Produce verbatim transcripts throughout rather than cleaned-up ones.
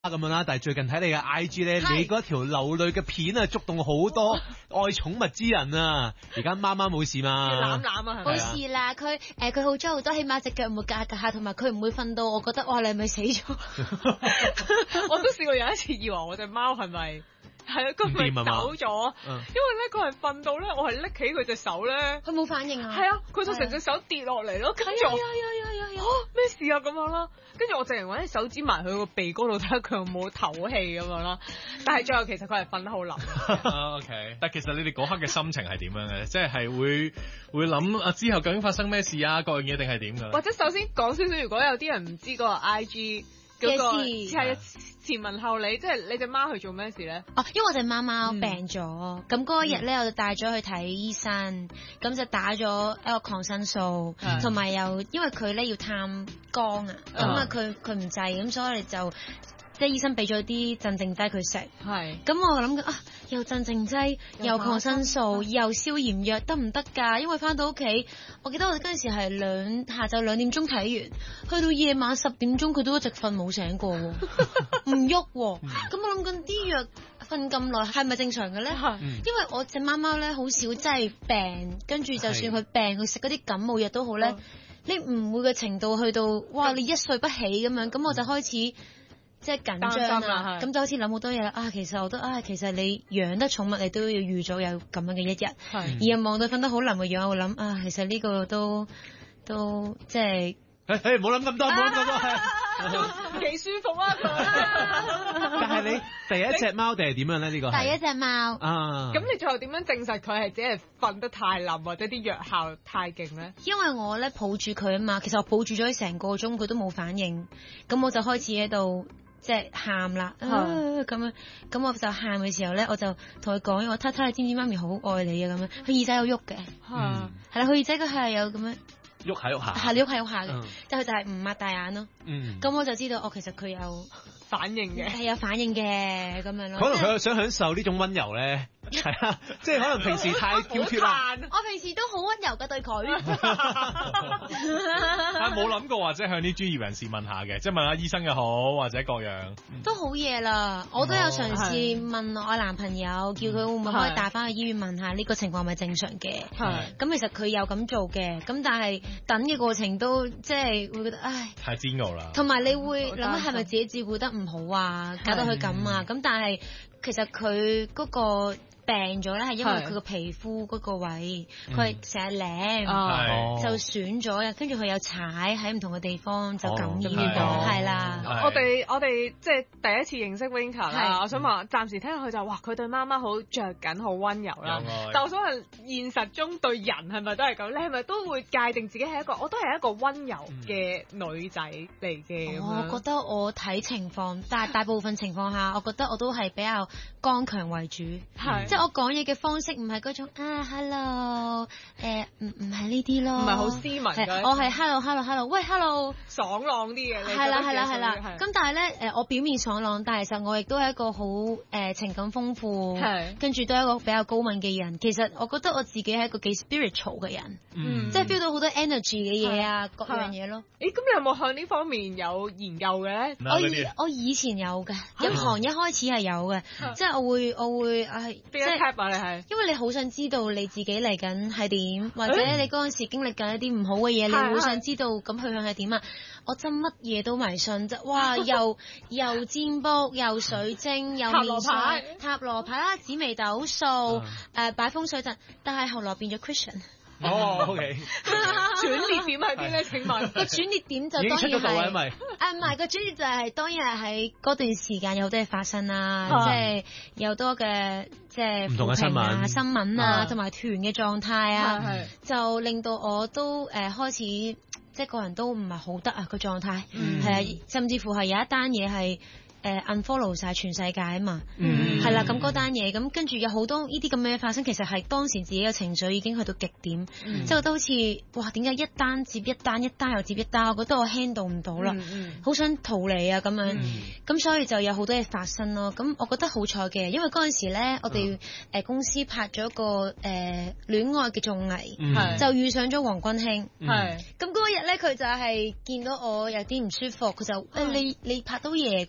咁樣啦，但係最近睇你嘅 I G 咧，你嗰條流淚嘅片啊，觸動好多愛寵物之人啊！而家媽媽冇事嘛？ 攬攬啊，係咪？ 冇事啦，佢誒佢好咗好多，起碼隻腳唔會夾夾下，同埋佢唔會瞓到，我覺得哇你係咪死咗？ 我都試過有一次以為我隻貓係咪？係啊，佢咪走咗，因為咧佢係瞓到咧，我係拎起佢隻手咧， 佢冇反應啊。 係啊，佢就成隻手跌落嚟咯，跟住我，咩事啊咁樣啦，跟住我淨係揾啲手指埋佢個鼻哥度睇下佢有冇唞氣咁樣啦，但係最後其實佢係瞓得好冧。 O K， 但其實你哋嗰刻嘅心情係點樣嘅？即係係會會諗啊之後究竟發生咩事啊，各樣嘢定係點㗎？ 或者首先講少少，如果有啲人唔知嗰個 I G 嗰個係前文後理，即係你隻貓去做咩事咧？ 哦，因為我隻貓貓病咗，咁嗰日咧我就帶咗去睇醫生，咁就打咗一個抗生素，同埋又因為佢咧要探光啊，咁啊佢佢唔制，咁所以我哋就即係醫生俾咗啲鎮靜劑佢食，係，咁我諗緊啊，又鎮靜劑，又抗生素，又消炎藥，得唔得㗎？因為翻到屋企，我記得我哋嗰陣時係兩下晝兩點鐘睇完，去到夜晚十點鐘佢都一直瞓冇醒過喎，唔喐喎。咁我諗緊啲藥瞓咁耐係咪正常嘅咧？因為我隻貓貓咧好少真係病，跟住就算佢病，佢食嗰啲感冒藥都好咧，你唔會嘅程度去到哇你一睡不起咁樣，咁我就開始。即係緊張啦，咁就好似諗好多嘢啦。啊，其實我覺得啊，其實你養得寵物，你都要預早有咁樣嘅一日。而又望到瞓得好腍嘅樣，我會諗啊，其實呢個都都即係。 誒誒，唔好諗咁多，唔好諗咁多， 幾舒服啊！ 但係你第一隻貓定係點樣咧？呢個第一隻貓啊， 咁你最後點樣證實佢係只係瞓得太冧或者啲藥效太勁咧？ 因為我咧抱住佢啊嘛，其實我抱住咗佢成個鐘，佢都冇反應，咁我就開始喺度。即係喊啦，咁、啊、樣，咁我就喊嘅時候咧，我就同佢講，我睇睇你知唔知媽咪好愛你啊咁樣，佢耳仔有喐嘅，係啦、嗯，佢耳仔佢係有咁樣喐下喐下， 係喐下喐下嘅，但係佢就係唔擘大眼咯，咁、嗯、我就知道，哦，其實佢有反應嘅， 係有反應嘅咁樣咯。 可能佢想享受呢種溫柔咧，係啊，即係可能平時太挑剔啦。 我平時都好溫柔嘅對佢， 但係冇諗過或者向啲專業人士問下嘅，即係問下醫生又好或者各樣。 都好夜啦，我都有嘗試問我男朋友，哦、叫佢會唔會可以帶翻去醫院問下呢個情況係咪正常嘅。係，咁其實佢有咁做嘅，咁但係等嘅過程都即係會覺得唉， 太煎熬啦。同埋你會諗係咪自己照顧得唔好啊，搞到佢咁啊，咁但係其實佢嗰個病咗咧，係因為佢個皮膚嗰個位，佢係成日舐，就損咗，跟住佢有踩喺唔同嘅地方就感染咗，係啦。 我哋我哋即係第一次認識 Winka 啦，我想話暫時聽落去就哇，佢對媽媽好着緊，好溫柔啦。但我想問現實中對人係咪都係咁？你係咪都會界定自己係一個，我都係一個溫柔嘅女仔嚟嘅？ 我覺得我睇情況，但係大部分情況下，我覺得我都係比較剛強為主，係即係我講嘢嘅方式唔係嗰種啊 hello， 誒唔唔係呢啲咯， 唔係好斯文嘅， 我係 hello hello hello， 喂 hello， 爽朗啲嘅， 係啦係啦係啦，咁但係咧誒我表面爽朗，但係其實我亦都係一個好誒、呃、情感豐富，跟住都係一個比較高敏嘅人。其實我覺得我自己係一個幾 spiritual 嘅人，嗯、即係 feel 到好多 energy 嘅嘢啊，各樣嘢咯。 誒咁你有冇向呢方面有研究嘅咧？ 我以我以前有嘅，入行一開始係有嘅，即係我會我會誒即係。你係，因為你好想知道你自己嚟緊係點，或者你嗰陣時經歷緊一啲唔好嘅嘢，你好想知道咁去向係點啊！我真乜嘢都迷信啫，哇！又又占卜，又水晶，又面相、塔羅牌啦、紫微斗數，誒、呃、擺風水陣，但係後來變咗 Christian。 哦 ，OK。 轉捩點喺邊咧？請問個轉捩點就當然係，誒唔係個轉捩就係當然係喺嗰段時間有好多嘢發生啦，即係有多嘅即係唔同嘅新聞、 新聞啊，同埋團嘅狀態啊，就令到我都誒開始即係個人都唔係好得啊個狀態，係啊，甚至乎係有一單嘢係。誒、uh, unfollow 晒全世界啊嘛，係啦、mm，咁嗰單嘢，咁跟住有好多呢啲咁嘅嘢發生，其實係當時自己嘅情緒已經去到極點，即係、mm hmm. 覺得好似哇點解一單接一單，一單又接一單，我覺得我 handle 唔到啦，好、mm hmm. 想逃離啊咁樣，咁、mm hmm. 所以就有好多嘢發生咯。咁我覺得好彩嘅，因為嗰陣時咧，我哋誒公司拍咗一個誒戀、呃、愛嘅綜藝，mm hmm. 就遇上咗黃君興，係咁嗰日咧佢就係見到我有啲唔舒服，佢就誒、mm hmm. 你你拍到嘢㗎喎，你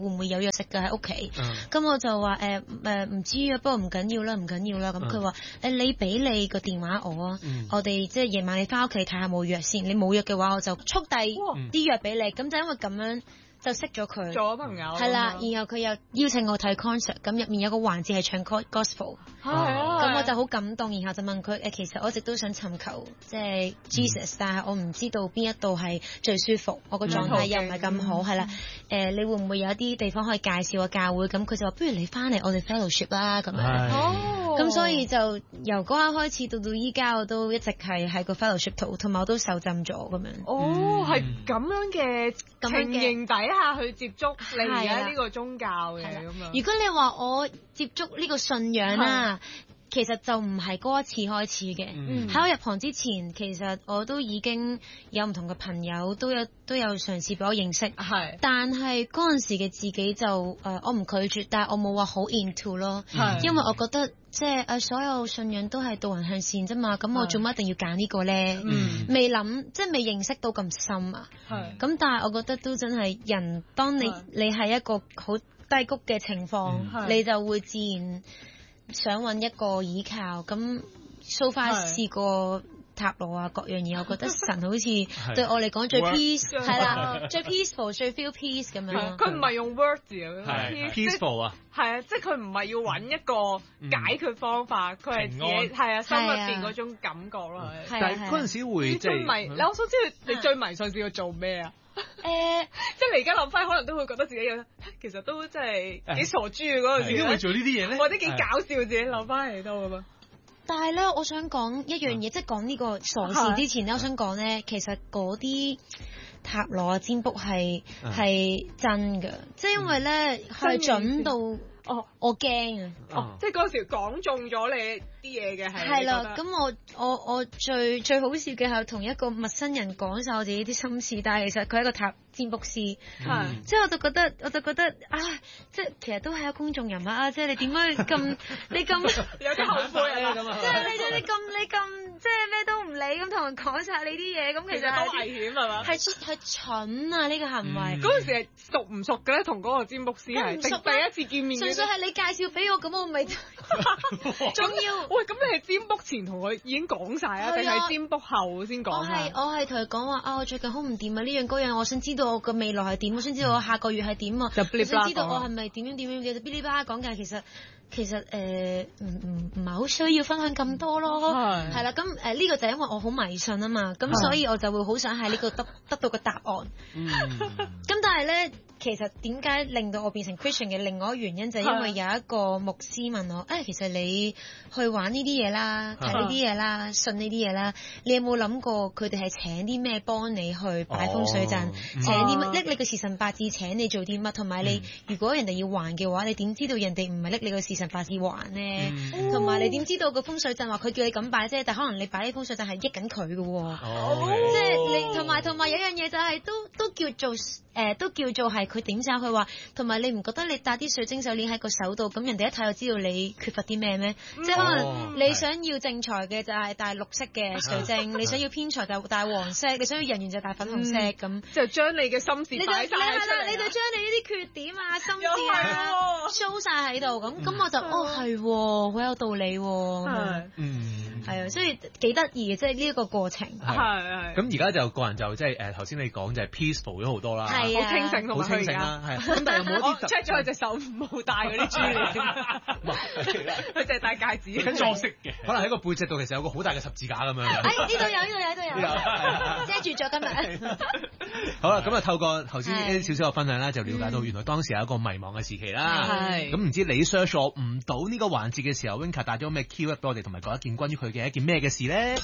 會唔會有藥食㗎喺屋企？咁、嗯、我就話誒誒唔知啊，不過唔緊要啦，唔緊要啦。咁佢話誒你俾你個電話我啊，嗯、我哋即係夜晚你翻屋企睇下冇藥先。你冇藥嘅話，我就速遞啲藥俾你。咁就因為咁樣。就識咗佢， 做咗朋友。係啦，然後佢又邀請我睇 concert，咁入面有個環節係唱 gospel， 係啊， 咁我就好感動，然後就問佢誒，其實我一直都想尋求即係 Jesus，、嗯、但係我唔知道邊一度係最舒服，我個狀態又唔係咁好，係、嗯、啦，誒、呃，你會唔會有一啲地方可以介紹個教會？咁佢就話不如你翻嚟我哋 fellowship 啦，咁樣。哦，咁所以就由嗰刻開始到到依家，我都一直係喺個 fellowship 度，同埋我都受浸咗咁樣。 哦，係咁、嗯、樣嘅情形底下去接觸你而家呢個宗教嘅咁樣。 如果你話我接觸呢個信仰啦，其實就唔係嗰一次開始嘅。喺、嗯、我入行之前，其實我都已經有唔同嘅朋友都有都有嘗試俾我認識。係，但係嗰陣時嘅自己就誒、呃，我唔拒絕，但係我冇話好 into 咯。係，因為我覺得即係誒，所有信仰都係導人向善啫嘛。咁我做乜一定要揀呢個咧？嗯，未諗即係未認識到咁深啊。係，咁但係我覺得都真係人，當你你係一個好低谷嘅情況，你就會自然想揾一個依靠。咁 so far 試過塔羅啊各樣嘢，我覺得神好似對我嚟講最 peace 係啦，最 peaceful 最 feel peace 咁樣。 佢唔係用 word 字啊 peaceful 啊， 係啊，即係佢唔係要揾一個解決方法，佢係自己係啊心入邊嗰種感覺咯。 但係嗰陣時會即係迷，你我想知道你最迷信試過做咩啊？誒，即係你而家諗翻，可能都會覺得自己有，其實都真係幾傻豬嘅嗰陣時。 點解會做呢啲嘢咧？ 或者幾搞笑，自己諗翻嚟都咁啊！ 但係咧，我想講一樣嘢，即係講呢個傻事之前咧，我想講咧，其實嗰啲塔羅啊、占卜係係真嘅，即係因為咧係準到哦，我驚啊！ 哦，即係嗰時講中咗你啲嘢嘅係。係啦， 咁我我我最最好笑嘅係同一個陌生人講晒我自己啲心事，但係其實佢係一個塔占卜師，係，即係我就覺得我就覺得啊，即係其實都係一個公眾人物啊，即係你點解咁你咁有啲後悔啊咁啊， 即係你你咁你咁即係咩都唔理咁同人講晒你啲嘢，咁其實好危險係嘛？ 係係蠢啊呢個行為。 嗰陣時係熟唔熟嘅咧？同嗰個占卜師係第一次見面， 純粹係你介紹俾我，咁我咪仲要喂，咁你係占卜前同佢已經講晒啊，定係占卜後先講啊？ 我係我係同佢講話啊，我最近好唔掂啊，呢樣嗰樣，我想知道我個未來係點，我想知道我下個月係點啊，我想知道我係咪點樣點樣嘅，就嗶哩吧啦講嘅，其實其實誒唔唔唔係好需要分享咁多咯，係啦，咁誒呢個就係因為我好迷信啊嘛，咁所以我就會好想喺呢個得得到個答案。咁、嗯、但係咧，其實點解令到我變成 Christian 嘅另外一個原因就係因為有一個牧師問我，誒、哎、其實你去玩呢啲嘢啦，睇呢啲嘢啦，信呢啲嘢啦，你有冇諗過佢哋係請啲咩幫你去擺風水陣，哦、請啲乜拎你個時辰八字請你做啲乜，同埋你、嗯、如果人哋要還嘅話，你點知道人哋唔係拎你個時辰八字還呢？同埋、嗯、你點知道個風水陣話佢叫你咁擺啫，但可能你擺啲風水陣係益緊佢嘅喎，即係你同埋同埋有樣嘢就係、是、都都叫做誒、呃、都叫做係佢點找佢話，同埋你唔覺得你戴啲水晶手鏈喺個手度，咁人哋一睇就知道你缺乏啲咩咩？嗯、即係可能你想要正財嘅就係戴綠色嘅水晶，嗯、你想要偏財就戴黃色，你想要人緣就戴粉紅色咁，嗯、 就將你嘅心事擺晒出嚟。 係啦，你就將你呢啲缺點啊、心事啊 show 晒喺度，咁咁、嗯、我就、嗯、哦係，好有道理喎。 係， 嗯，係啊，所以幾得意嘅，即係呢一個過程。 係係。 咁而家就個人就即係誒頭先你講就係 peaceful 咗好多啦， 係好清醒，好清醒啦， 係。咁但係有冇啲 check 咗佢隻手冇戴嗰啲珠鏈？佢淨係戴戒指， 跟裝飾嘅，可能喺個背脊度其實有個好大嘅十字架咁樣。 誒呢度有，呢度有，呢度有，遮住咗今日。 好啦，咁啊透過頭先呢啲少少嘅分享啦，就了解到原來當時有一個迷茫嘅時期啦。係。咁唔知你 search 我唔到呢個環節嘅時候 Winka 帶咗咩 keyword 俾我哋，同埋講一件關於佢嘅一件咩嘅事咧？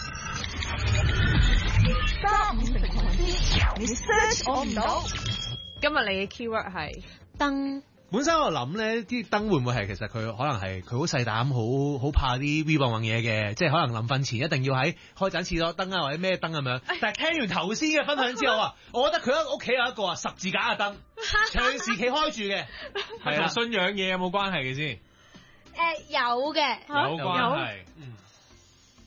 三五成群啲，你 search 我唔到。今日你嘅 keyword 係燈。 本身我諗咧，啲燈會唔會係其實佢可能係佢好細膽，好好怕啲 V 棒棒嘢嘅，即係可能臨瞓前一定要喺開盞廁所燈啊，或者咩燈咁樣。但係聽完頭先嘅分享之後啊，我覺得佢屋企有一個啊十字架嘅燈，長時期開住嘅， 係同信仰嘢有冇關係嘅先？ 誒有嘅， 有關係。嗯。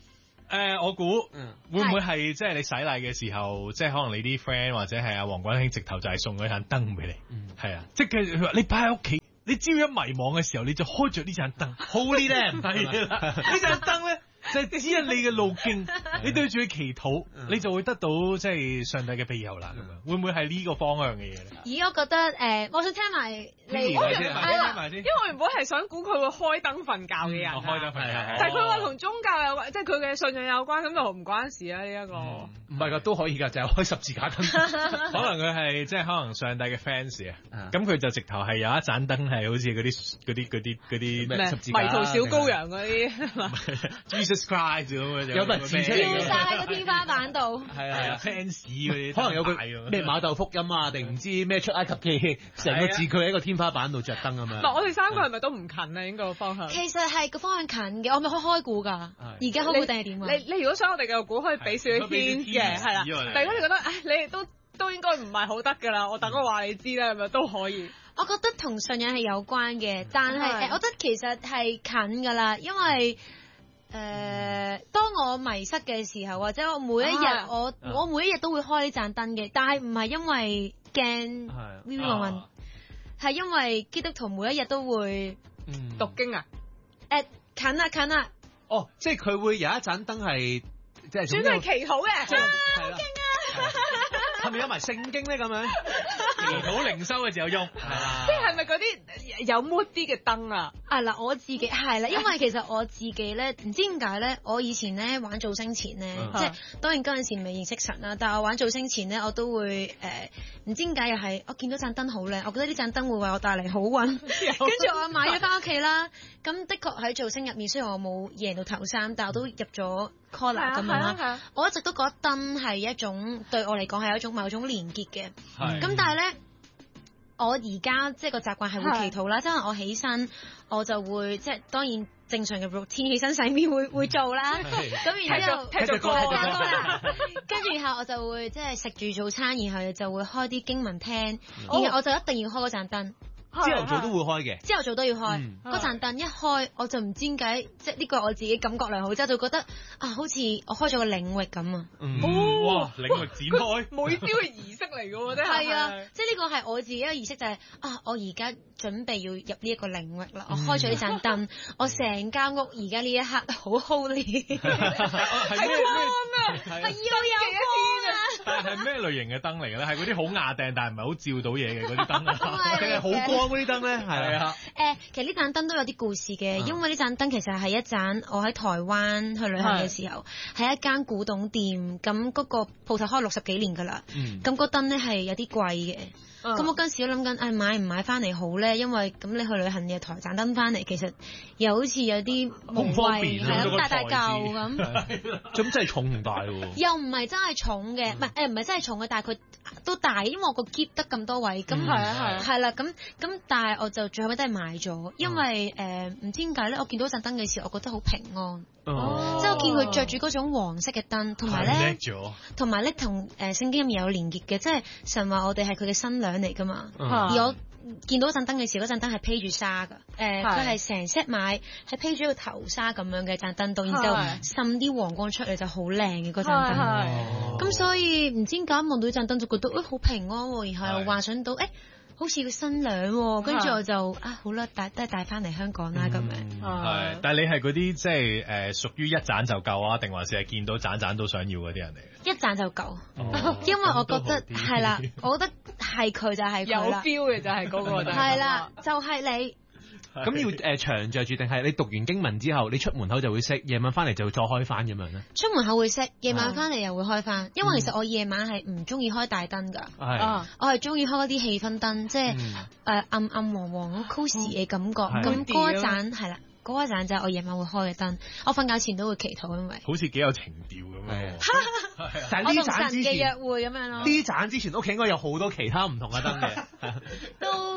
誒，我估會唔會係即係你洗禮嘅時候，即係可能你啲 friend 或者係阿黃君興直頭就係送咗盞燈俾你，係啊，即係佢話你擺喺屋企，你只要一迷惘嘅時候，你就開着呢盞燈 ，Holy Lamp，係啦，呢盞燈咧。就係指引你嘅路徑，你對住佢祈禱，你就會得到即係上帝嘅庇佑啦。咁樣會唔會係呢個方向嘅嘢咧？ 咦，我覺得誒，我想聽埋你， 我聽埋先， 因為我原本係想估佢會開燈瞓覺嘅人， 開燈瞓覺， 但係佢話同宗教有關，即係佢嘅信仰有關，咁就唔關事啦。呢一個唔係㗎，都可以㗎，就係開十字架燈。 可能佢係即係可能上帝嘅 fans 啊，咁佢就直頭係有一盞燈係好似嗰啲嗰啲嗰啲嗰啲咩十字架迷途小羔羊嗰啲。 Christ 咁樣有物字出嚟， 吊曬喺個天花板度。 係啊係啊 ，fans 嗰啲， 可能有個咩馬竇福音啊，定唔知咩出埃及記，成個字佢喺個天花板度着燈咁樣。 嗱，我哋三個係咪都唔近啊？應該個方向。其實係個方向近嘅，我咪可以開估㗎。而家開估定係點啊？ 你你如果想我哋嘅估，可以俾少啲 hint 嘅，係啦。但係如果你覺得，唉，你哋都都應該唔係好得㗎啦，我等我話你知啦，係咪都可以？ 我覺得同信仰係有關嘅，但係誒，我覺得其實係近㗎啦，因為。誒、呃，當我迷失嘅時候，或者我每一日、啊、我、啊、我每一日都會開呢盞燈嘅，但係唔係因為驚 V V 運運，係因為基督徒每一日都會、 嗯、讀經啊。 誒、呃，近啊近啊。 哦，即係佢會有一盞燈係即係專係祈禱嘅， 係啦， 好勁啊！ 係咪有埋聖經咧？咁樣祈禱靈修嘅時候用， 係啦。即係係咪嗰啲有 mood 啲嘅燈啊？ 啊嗱，我自己係啦，因為其實我自己咧，唔知點解咧，我以前咧玩造星前咧，嗯、即係當然嗰陣時未認識神啦，但係我玩造星前咧，我都會誒，唔、呃、知點解又係我見到盞燈好靚，我覺得呢盞燈會為我帶嚟好運，跟住我買咗翻屋企啦。咁的確喺造星入面，雖然我冇贏到頭三，但我都入咗 collar 咁樣啦。我一直都覺得燈係一種對我嚟講係一種某種連結嘅。咁但係咧，我而家即係個習慣係會祈禱啦，即係我起身我就會即係當然正常嘅 routine 起身洗面會會做啦。咁然之後聽咗歌啦， 跟住然後我就會即係食住早餐，然後就會開啲經文聽，然後我就一定要開嗰盞燈。 朝頭早都會開嘅， 朝頭早都要開。嗰盞燈一開，我就唔知點解，即係呢個我自己感覺良好，之後就覺得啊，好似我開咗個領域咁啊！ 哇，領域展開， 每朝嘅儀式嚟嘅喎，真係。 係啊，即係呢個係我自己嘅儀式，就係啊，我而家準備要入呢一個領域啦，我開咗呢盞燈，我成間屋而家呢一刻好 holy， 係光啊，係要有光啊！ 但係咩類型嘅燈嚟嘅咧？係嗰啲好亞掟但係唔係好照到嘢嘅嗰啲燈啊， 定係好光嗰啲燈咧？係啊。 誒，其實呢盞燈都有啲故事嘅，因為呢盞燈其實係一盞我喺台灣去旅行嘅時候，喺一間古董店，咁嗰個鋪頭開六十幾年㗎啦，咁個燈咧係有啲貴嘅。咁、嗯、我嗰陣時都諗緊，誒買唔買翻嚟好咧？因為咁你去旅行嘅抬盞燈翻嚟，其實又好似有啲唔方便， 係咁大大嚿咁。 咁真係重唔大喎？ 又唔係真係重嘅，唔係誒唔係真係重嘅，但係佢都大，因為我個篋得咁多位，咁係啊係係啦，咁咁但係我就最後尾都係買咗，因為誒唔、呃、知點解咧，我見到盞燈嘅時候，我覺得好平安。哦，即係我見佢着住嗰種黃色嘅燈，同埋咧，同埋咧同誒聖經入面有連結嘅，即係神話我哋係佢嘅新娘嚟噶嘛。嗯、而我見到嗰盞燈嘅時候，嗰盞燈係披住紗噶，誒佢係成 set 買，係披住一個頭紗咁樣嘅盞燈度，然之後滲啲黃光出嚟就好靚嘅嗰盞燈。咁所以唔知點解望到呢盞燈就覺得誒好、欸、平安喎，然後又幻想到誒。欸好似個新娘喎，跟住我就啊好啦，帶都係帶翻嚟香港啦咁樣。 係，但係你係嗰啲即係誒屬於一盞就夠啊，定還是係見到盞盞都想要嗰啲人嚟嘅？ 一盞就夠，因為我覺得係啦，我覺得係佢就係佢啦， 有 feel 嘅就係嗰個。 係啦，就係你。 咁要誒長着住定係你讀完經文之後，你出門口就會熄，夜晚翻嚟就會再開翻咁樣咧？ 出門口會熄，夜晚翻嚟又會開翻，因為其實我夜晚係唔中意開大燈㗎。係，我係中意開嗰啲氣氛燈，即係誒暗暗黃黃好 cosy 嘅感覺。咁嗰一盞係啦，嗰一盞就係我夜晚會開嘅燈。我瞓覺前都會祈禱，因為好似幾有情調咁樣。 但係呢盞之前嘅約會咁樣咯。 呢盞之前屋企應該有好多其他唔同嘅燈嘅。 都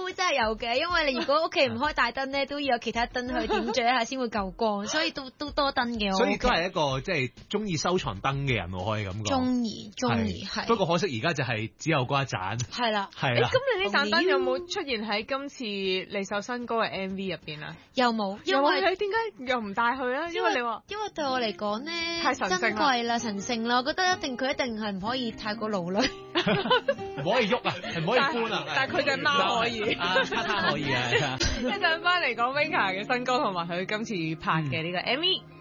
會真係有嘅，因為你如果屋企唔開大燈咧，都要有其他燈去點綴一下先會夠光，所以都都多燈嘅。 所以都係一個即係中意收藏燈嘅人，我可以咁講。 中意中意係。 不過可惜而家就係只有嗰一盞。 係啦， 係啦。 咁你呢盞燈有冇出現喺今次你首新歌嘅 M V 入邊啊？ 又冇， 因為你點解又唔帶佢啊？因為你話， 因為對我嚟講咧， 太神聖珍貴啦，神聖啦，我覺得一定佢一定係唔可以太過勞累， 唔可以喐啊，唔可以搬啊。 但係佢隻貓可以， 啊，卡卡可以啊。 一陣翻嚟講 Winka 嘅新歌同埋佢今次拍嘅呢個 M V。